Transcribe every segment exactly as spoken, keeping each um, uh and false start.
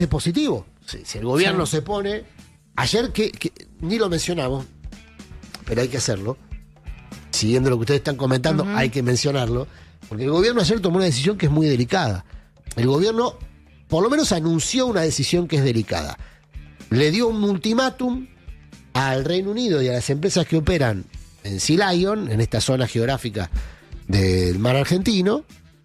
es positivo. Si, si el gobierno sí. se pone... Ayer, que, que ni lo mencionamos, pero hay que hacerlo. Siguiendo lo que ustedes están comentando, uh-huh. hay que mencionarlo. Porque el gobierno ayer tomó una decisión que es muy delicada. El gobierno, por lo menos, anunció una decisión que es delicada. Le dio un ultimátum al Reino Unido y a las empresas que operan en Sea Lion, en esta zona geográfica del mar argentino,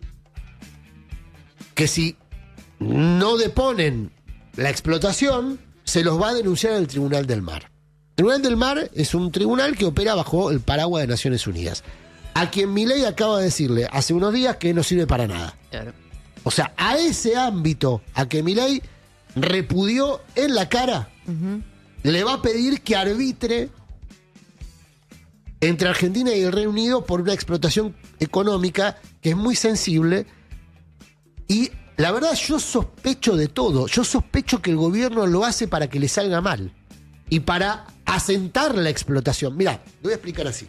que si no deponen la explotación, se los va a denunciar al Tribunal del Mar. El Tribunal del Mar es un tribunal que opera bajo el paraguas de Naciones Unidas, a quien Milei acaba de decirle hace unos días que no sirve para nada. Claro. O sea, a ese ámbito a que Milei repudió en la cara, uh-huh. le va a pedir que arbitre entre Argentina y el Reino Unido por una explotación económica que es muy sensible. Y la verdad, yo sospecho de todo. Yo sospecho que el gobierno lo hace para que le salga mal y para asentar la explotación. Mirá, lo voy a explicar así.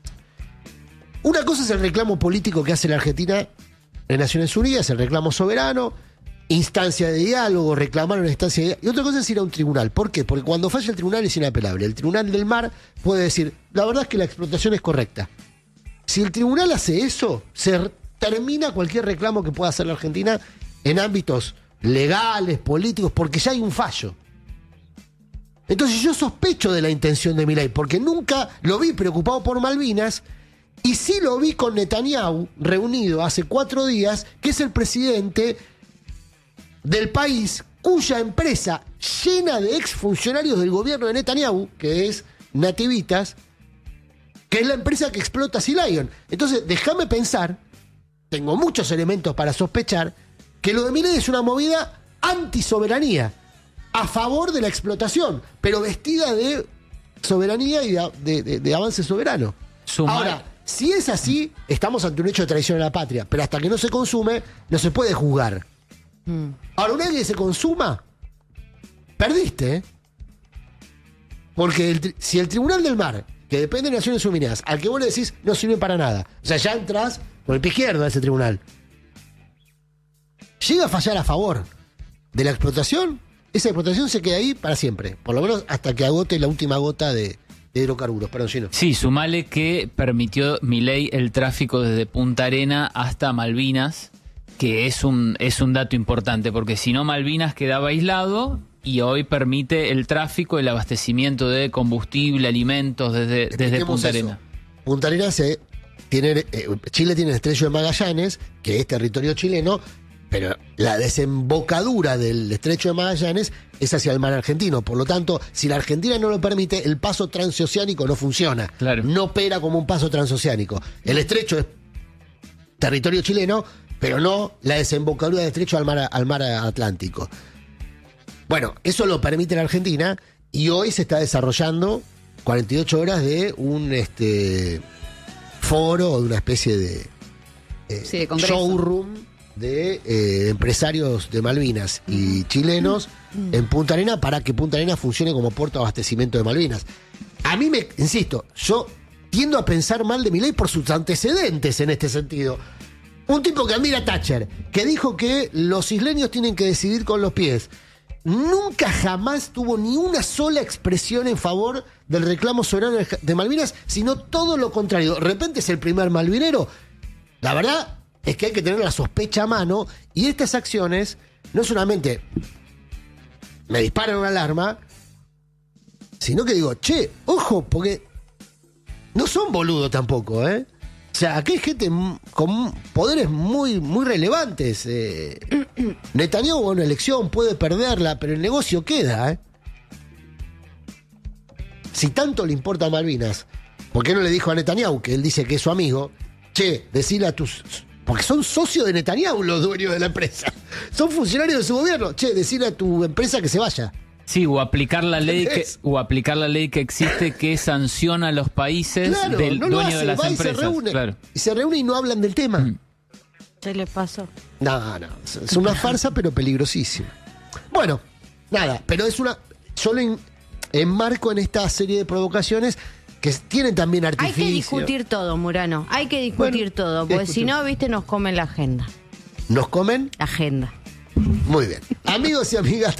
Una cosa es el reclamo político que hace la Argentina en Naciones Unidas, el reclamo soberano, instancia de diálogo, reclamar una instancia de diálogo. Y otra cosa es ir a un tribunal. ¿Por qué? Porque cuando falla el tribunal es inapelable. El Tribunal del Mar puede decir, la verdad es que la explotación es correcta. Si el tribunal hace eso, se termina cualquier reclamo que pueda hacer la Argentina en ámbitos legales, políticos, porque ya hay un fallo. Entonces yo sospecho de la intención de Milei, porque nunca lo vi preocupado por Malvinas, y sí lo vi con Netanyahu, reunido hace cuatro días, que es el presidente del país cuya empresa llena de exfuncionarios del gobierno de Netanyahu, que es Nativitas, que es la empresa que explota Sea Lion. Entonces, déjame pensar, tengo muchos elementos para sospechar, que lo de Milei es una movida antisoberanía, a favor de la explotación, pero vestida de soberanía y de, de, de, de avance soberano. Sumar. Ahora, si es así, estamos ante un hecho de traición a la patria, pero hasta que no se consume, no se puede juzgar. Mm. Ahora, una vez que se consuma, perdiste, ¿eh? Porque el, si el Tribunal del Mar, que depende de Naciones Unidas, al que vos le decís no sirve para nada, o sea, ya entras por el pie izquierdo a ese tribunal, llega a fallar a favor de la explotación, esa explotación se queda ahí para siempre, por lo menos hasta que agote la última gota de, de hidrocarburos. Perdón, Gino. Sí, sumale que permitió Milei el tráfico desde Punta Arena hasta Malvinas, que es un, es un dato importante, porque si no Malvinas quedaba aislado y hoy permite el tráfico, el abastecimiento de combustible, alimentos desde, desde Punta eso. Arena. Punta Arena se tiene, eh, Chile tiene el estrecho de Magallanes, que es territorio chileno, pero la desembocadura del estrecho de Magallanes es hacia el mar argentino. Por lo tanto, si la Argentina no lo permite, el paso transoceánico no funciona. Claro. No opera como un paso transoceánico. El estrecho es territorio chileno, pero no la desembocadura del estrecho al mar, al mar Atlántico. Bueno, eso lo permite la Argentina y hoy se está desarrollando cuarenta y ocho horas de un este, foro, de una especie de, eh, sí, de showroom de eh, empresarios de Malvinas y chilenos mm. en Punta Arena para que Punta Arena funcione como puerto de abastecimiento de Malvinas. A mí me, insisto, yo tiendo a pensar mal de Milei por sus antecedentes en este sentido. Un tipo que admira a Thatcher, que dijo que los isleños tienen que decidir con los pies. Nunca jamás tuvo ni una sola expresión en favor del reclamo soberano de Malvinas, sino todo lo contrario. De repente es el primer malvinero. La verdad es que hay que tener la sospecha a mano, y estas acciones no solamente me disparan una alarma, sino que digo, che, ojo, porque no son boludos tampoco, ¿eh? O sea, aquí hay gente con poderes muy, muy relevantes. Eh, Netanyahu va a una elección, puede perderla, pero el negocio queda, ¿eh? Si tanto le importa a Malvinas, ¿por qué no le dijo a Netanyahu, que él dice que es su amigo, che, decile a tus... Porque son socios de Netanyahu los dueños de la empresa. Son funcionarios de su gobierno. Che, decile a tu empresa que se vaya. Sí, o aplicar la ley que, o aplicar la ley que existe que sanciona a los países claro, del no dueño hace, de las va empresas. Y se, reúne, claro. y se reúne y no hablan del tema. Mm. ¿Qué les pasó? No, no. Es una farsa, pero peligrosísima. Bueno, nada, pero es una... Yo lo enmarco en esta serie de provocaciones que tienen también artificio. Hay que discutir todo, Murano. Hay que discutir bueno, todo, porque si no, viste, nos comen la agenda. ¿Nos comen? La agenda. Muy bien. Amigos y amigas,